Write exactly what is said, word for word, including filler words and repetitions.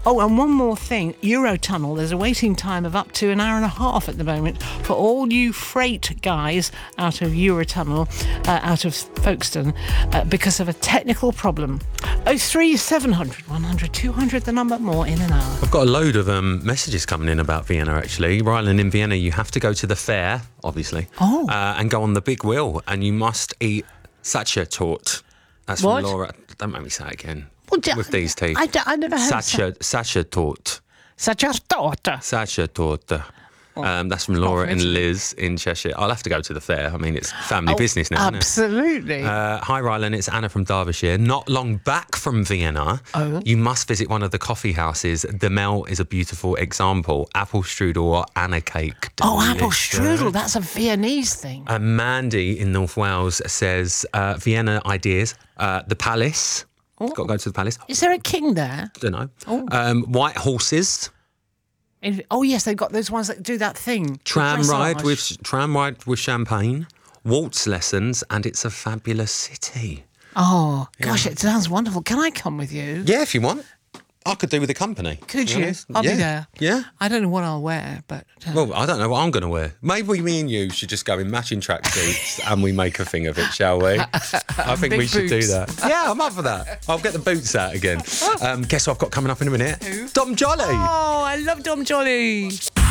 Oh, and one more thing. Eurotunnel, there's a waiting time of up to an hour and a half at the moment for all you freight guys out of Eurotunnel, uh, out of Folkestone, uh, because of a technical problem. oh three seven hundred, one hundred, two hundred, the number, more in an hour. I've got a load of um, messages coming in about Vienna, actually. Ryland, in Vienna, you have to go to the fair, obviously, Oh. uh, and go on the big wheel, and you must eat Sachertorte. That's from What? Laura. Don't make me say it again. Well, d- with these teeth. I, d- I never heard Sacher, Sachertorte. Sachertorte. Sachertorte. Um, that's from Laura and Liz in Cheshire. I'll have to go to the fair. I mean, it's family Oh, business now, isn't it? absolutely. Uh, hi, Ryland. It's Anna from Derbyshire. Not long back from Vienna, Oh. you must visit one of the coffee houses. The Mel is a beautiful example. Apple strudel or Anna cake. Oh, apple Delicious. strudel, that's a Viennese thing. Uh, Mandy in North Wales says uh, Vienna ideas. Uh, the Palace. Oh. Got to go to the Palace. Is there a king there? Don't know. Oh. Um, white horses. In- oh, yes, they've got those ones that do that thing. Tram the ride dressage. with tram ride with champagne. Waltz lessons, and it's a fabulous city. Oh, gosh, it sounds wonderful. Can I come with you? Yeah, if you want. I could do with the company. Could To be you? honest. I'll yeah. be there. Yeah. I don't know what I'll wear, but... Uh, Well, I don't know what I'm going to wear. Maybe me and you should just go in matching tracksuits and we make a thing of it, shall we? I think Big we should boots. do that. Yeah, I'm up for that. I'll get the boots out again. Um, guess what I've got coming up in a minute? Who? Dom Jolly. oh, I love Dom Jolly.